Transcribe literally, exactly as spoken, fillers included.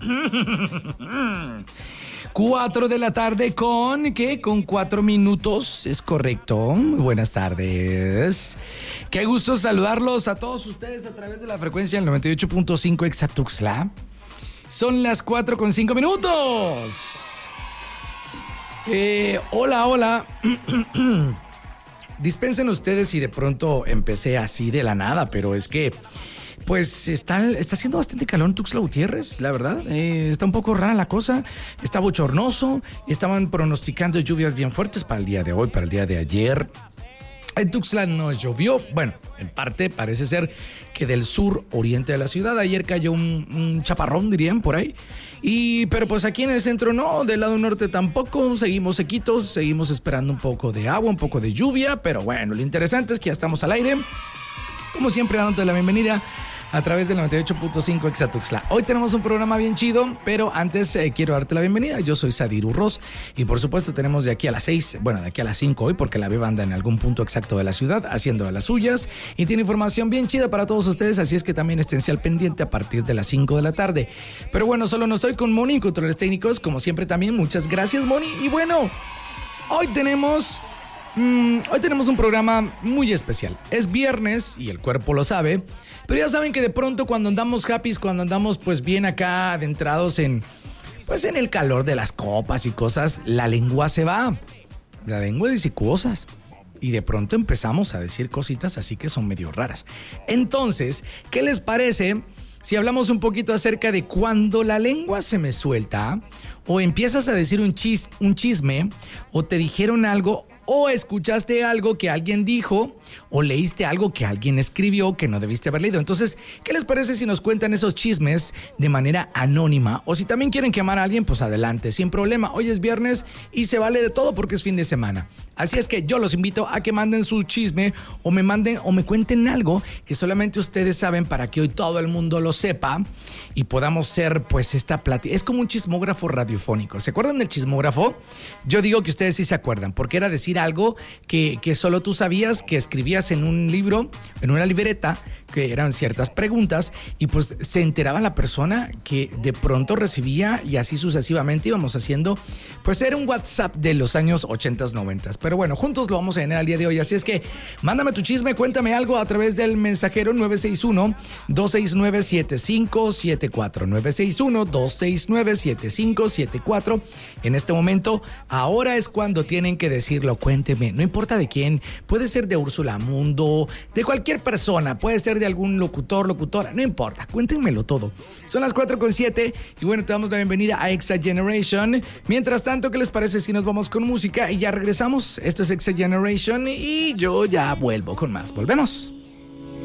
Cuatro de la tarde con, ¿qué? Con cuatro minutos, es correcto. Muy buenas tardes. Qué gusto saludarlos a todos ustedes a través de la frecuencia del noventa y ocho punto cinco Exatuxla. Son las cuatro con cinco minutos. Eh, hola, hola. Dispensen ustedes si de pronto empecé así de la nada, pero es que pues está, está haciendo bastante calor en Tuxtla Gutiérrez, la verdad. Eh, está un poco rara la cosa, está bochornoso. Estaban pronosticando lluvias bien fuertes para el día de hoy, para el día de ayer. En Tuxtla no llovió, bueno, en parte parece ser que del sur oriente de la ciudad. Ayer cayó un, un chaparrón, dirían, por ahí. Y, pero pues aquí en el centro no, del lado norte tampoco. Seguimos sequitos, seguimos esperando un poco de agua, un poco de lluvia. Pero bueno, lo interesante es que ya estamos al aire. Como siempre, dándote la bienvenida a través del noventa y ocho punto cinco Exatuxla. Hoy tenemos un programa bien chido, pero antes eh, quiero darte la bienvenida. Yo soy Sadir Urroz y por supuesto tenemos de aquí a las seis, bueno, de aquí a las cinco hoy, porque la beba anda en algún punto exacto de la ciudad haciendo de las suyas y tiene información bien chida para todos ustedes, así es que también esténse al pendiente a partir de las cinco de la tarde. Pero bueno, solo no estoy con Moni en controles técnicos, como siempre también. Muchas gracias, Moni. Y bueno, hoy tenemos... Mm, hoy tenemos un programa muy especial. Es viernes y el cuerpo lo sabe, pero ya saben que de pronto cuando andamos happy, cuando andamos pues bien acá adentrados en pues en el calor de las copas y cosas, la lengua se va. La lengua dice cosas y de pronto empezamos a decir cositas así que son medio raras. Entonces, ¿qué les parece si hablamos un poquito acerca de cuando la lengua se me suelta o empiezas a decir un, chis, un chisme o te dijeron algo o escuchaste algo que alguien dijo o leíste algo que alguien escribió que no debiste haber leído? Entonces, ¿qué les parece si nos cuentan esos chismes de manera anónima? O si también quieren quemar a alguien, pues adelante, sin problema. Hoy es viernes y se vale de todo porque es fin de semana. Así es que yo los invito a que manden su chisme o me manden o me cuenten algo que solamente ustedes saben para que hoy todo el mundo lo sepa y podamos ser pues esta plática. Es como un chismógrafo radiofónico. ¿Se acuerdan del chismógrafo? Yo digo que ustedes sí se acuerdan, porque era decir algo que, que solo tú sabías, que escribías en un libro, en una libreta, que eran ciertas preguntas y pues se enteraba la persona que de pronto recibía y así sucesivamente íbamos haciendo. Pues era un WhatsApp de los años ochentas, noventas. Pero bueno, juntos lo vamos a tener al día de hoy. Así es que mándame tu chisme, cuéntame algo a través del mensajero nueve seis uno, dos seis nueve, siete cinco siete cuatro. nueve seis uno, dos seis nueve, siete cinco siete cuatro. En este momento, ahora es cuando tienen que decirlo. Cuénteme, no importa de quién, puede ser de Úrsula Mundo, de cualquier persona, puede ser de algún locutor, locutora, no importa, cuéntenmelo todo. Son las cuatro con siete y bueno, te damos la bienvenida a Exa Generation. Mientras tanto, ¿qué les parece si nos vamos con música y ya regresamos? Esto es Exa Generation y yo ya vuelvo con más. Volvemos.